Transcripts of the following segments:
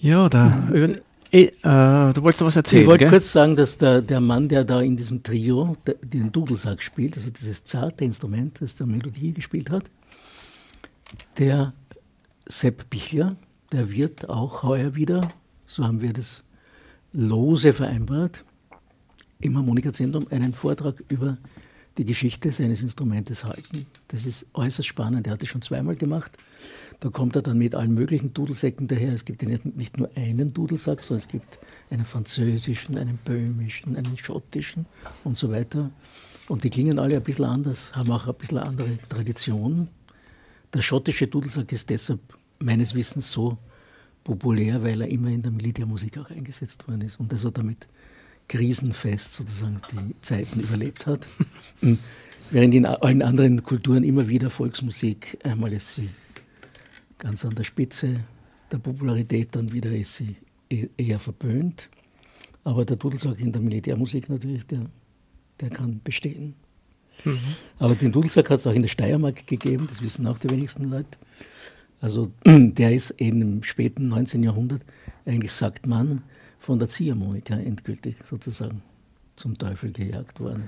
Ja, du wolltest noch was erzählen, Ich wollte gell? kurz sagen, dass der Mann, der da in diesem Trio den Dudelsack spielt, also dieses zarte Instrument, das der Melodie gespielt hat, der Sepp Bichler, der wird auch heuer wieder, so haben wir das lose vereinbart, im Harmonikazentrum einen Vortrag über die Geschichte seines Instrumentes halten. Das ist äußerst spannend. Er hat das schon zweimal gemacht. Da kommt er dann mit allen möglichen Dudelsäcken daher. Es gibt ja nicht nur einen Dudelsack, sondern es gibt einen französischen, einen böhmischen, einen schottischen und so weiter. Und die klingen alle ein bisschen anders, haben auch ein bisschen eine andere Tradition. Der schottische Dudelsack ist deshalb meines Wissens so populär, weil er immer in der Militärmusik auch eingesetzt worden ist und also damit krisenfest sozusagen die Zeiten überlebt hat. Während in allen anderen Kulturen immer wieder Volksmusik, einmal ist sie ganz an der Spitze der Popularität, dann wieder ist sie eher verpönt. Aber der Dudelsack in der Militärmusik natürlich, der kann bestehen. Mhm. Aber den Dudelsack hat es auch in der Steiermark gegeben, das wissen auch die wenigsten Leute. Also der ist im späten 19. Jahrhundert, eigentlich sagt man, von der Ziehharmonika endgültig sozusagen zum Teufel gejagt worden.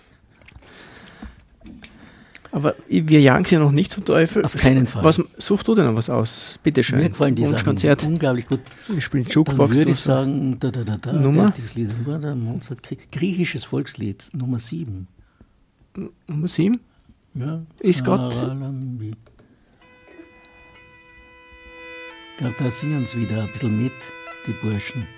Aber wir jagen sie ja noch nicht zum Teufel. Auf keinen Fall. Was suchst du denn noch was aus? Bitte schön. Mir gefallen die Sachen unglaublich gut. Wir spielen Jukebox. Dann würde ich sagen, Nummer? Lied, griechisches Volkslied, Nummer 7. Nummer 7? Ja. Ist Gott. Ich glaube, da singen sie wieder ein bisschen mit, die Burschen.